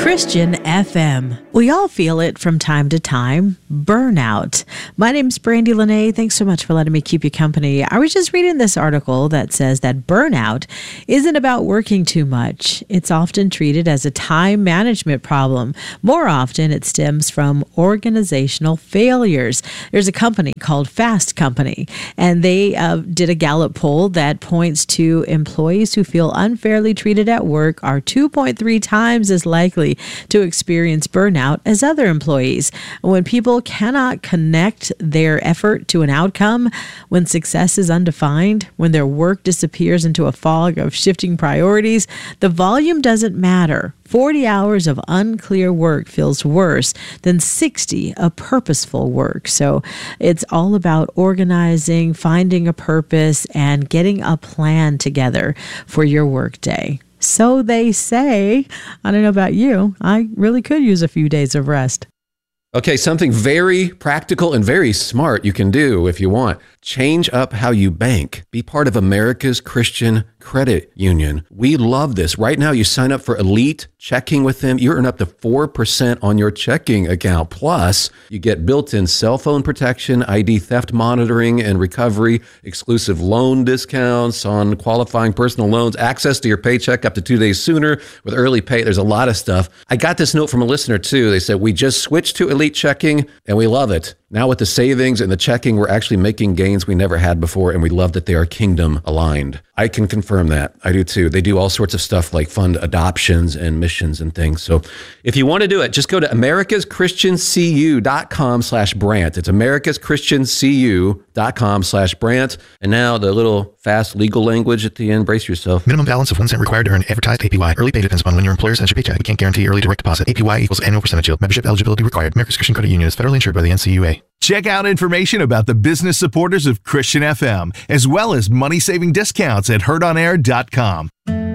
Christian FM. We all feel it from time to time, burnout. My name's Brandy Lene. Thanks so much for letting me keep you company. I was just reading this article that says that burnout isn't about working too much. It's often treated as a time management problem. More often, it stems from organizational failures. There's a company called Fast Company, and they did a Gallup poll that points to employees who feel unfairly treated at work are 2.3 times as likely to experience burnout as other employees. When people cannot connect their effort to an outcome, when success is undefined, when their work disappears into a fog of shifting priorities, the volume doesn't matter. 40 hours of unclear work feels worse than 60 of purposeful work. So it's all about organizing, finding a purpose, and getting a plan together for your workday. So they say. I don't know about you. I really could use a few days of rest. Okay, something very practical and very smart you can do if you want. Change up how you bank. Be part of America's Christian Credit Union. We love this. Right now, you sign up for Elite Checking with them. You earn up to 4% on your checking account. Plus, you get built-in cell phone protection, ID theft monitoring and recovery, exclusive loan discounts on qualifying personal loans, access to your paycheck up to 2 days sooner with early pay. There's a lot of stuff. I got this note from a listener, too. They said, we just switched to Elite Checking, and we love it. Now with the savings and the checking, we're actually making gains we never had before, and we love that they are kingdom aligned. I can confirm that. I do too. They do all sorts of stuff like fund adoptions and missions and things. So if you want to do it, just go to americaschristiancu.com/Brant. It's americaschristiancu.com/Brant. And now the little fast legal language at the end. Brace yourself. Minimum balance of 1 cent required to earn advertised APY. Early pay depends upon when your employer sends your paycheck. We can't guarantee early direct deposit. APY equals annual percentage yield. Membership eligibility required. America's Christian Credit Union is federally insured by the NCUA. Check out information about the business supporters of Christian FM, as well as money-saving discounts at heardonair.com.